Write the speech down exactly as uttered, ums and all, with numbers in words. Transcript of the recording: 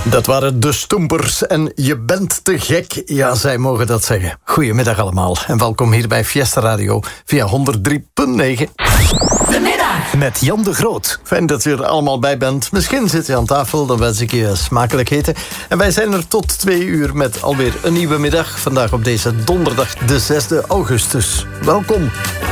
Dat waren de Stoempers en Je bent te gek. Ja, zij mogen dat zeggen. Goedemiddag allemaal en welkom hier bij Fiesta Radio via honderd drie punt negen. De middag met Jan de Groot. Fijn dat u er allemaal bij bent. Misschien zit je aan tafel, dan wens ik je smakelijk eten. En wij zijn er tot twee uur met alweer een nieuwe middag. Vandaag op deze donderdag de zesde augustus. Welkom.